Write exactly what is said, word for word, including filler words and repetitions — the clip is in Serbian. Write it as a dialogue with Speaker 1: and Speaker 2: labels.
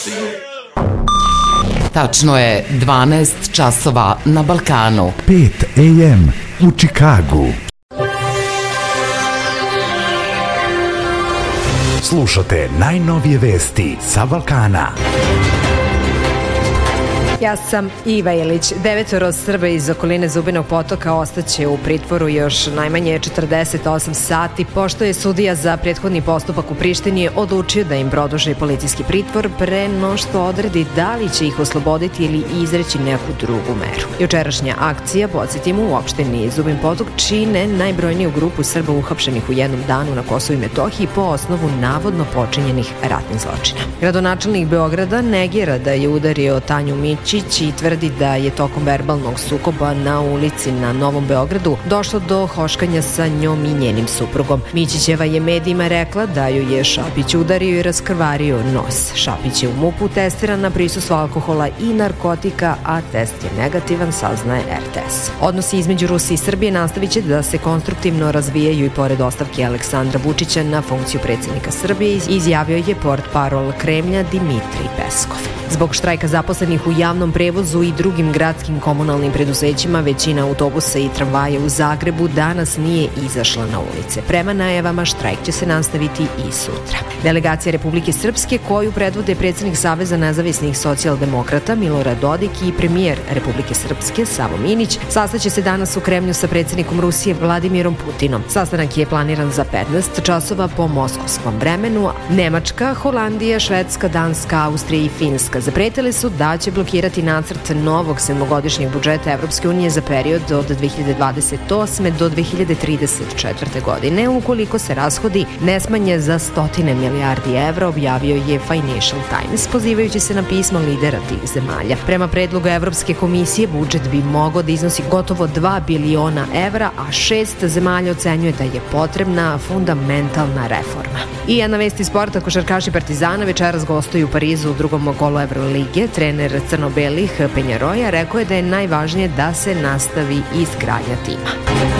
Speaker 1: Tačno je dvanaest časova na Balkanu.
Speaker 2: pet a m u Čikagu. Slušate najnovije vesti sa Balkana.
Speaker 3: Ja sam Iva Ilić. Devetoro Srba iz okoline Zubinog Potoka ostaće u pritvoru još najmanje četrdeset osam sati, pošto je sudija za prethodni postupak u Prištini odlučio da im produži policijski pritvor pre no što odredi da li će ih osloboditi ili izreći neku drugu meru. Jučerašnja akcija, podsjetimo, u opštini Zubin Potok čine najbrojniju grupu Srba uhapšenih u jednom danu na Kosovu i Metohiji po osnovu navodno počinjenih ratnih zločina. Gradonačelnik Beograda negira da je udario Tanju Mić i tvrdi da je tokom verbalnog sukoba na ulici na Novom Beogradu došlo do hoškanja sa njom i njenim suprugom. Mićićeva je medijima rekla da ju je Šapić udario i raskrvario nos. Šapić je u MUP-u testiran na prisustvo alkohola i narkotika, a test je negativan, saznaje R T S. Odnosi između Rusije i Srbije nastavit će da se konstruktivno razvijaju i pored ostavke Aleksandra Vučića na funkciju predsjednika Srbije, izjavio je portparol Kremlja Dimitrij Peskov. Zbog štrajka zaposlenih u javnom prevozu i drugim gradskim komunalnim preduzećima, većina autobusa i tramvaja u Zagrebu danas nije izašla na ulice. Prema najavama, štrajk će se nastaviti i sutra. Delegacija Republike Srpske, koju predvode predsjednik Saveza nezavisnih socijaldemokrata Milorad Dodik i premijer Republike Srpske Savo Minić, sastaće se danas u Kremlju sa predsjednikom Rusije Vladimirom Putinom. Sastanak je planiran za petnaest časova po moskovskom vremenu. Nemačka, Holandija, Švedska, Danska, Austrija i Finska zapretili su da će blokirati nacrt novog sedmogodišnjeg budžeta Evropske unije za period od dve hiljade dvadeset osme do dve hiljade trideset četvrte godine, ukoliko se rashodi ne smanje za stotine milijardi evra, objavio je Financial Times, pozivajući se na pismo lidera tih zemalja. Prema predlogu Evropske komisije, budžet bi mogao da iznosi gotovo dva biliona evra, a šest zemalja ocenjuje da je potrebna fundamentalna reforma. I jedna vest iz sporta, košarkaši Partizana večeras gostuju u Parizu u drugom kolu Evrolige. Trener crno-belih Penjaroja rekao je da je najvažnije da se nastavi izgradnja tima.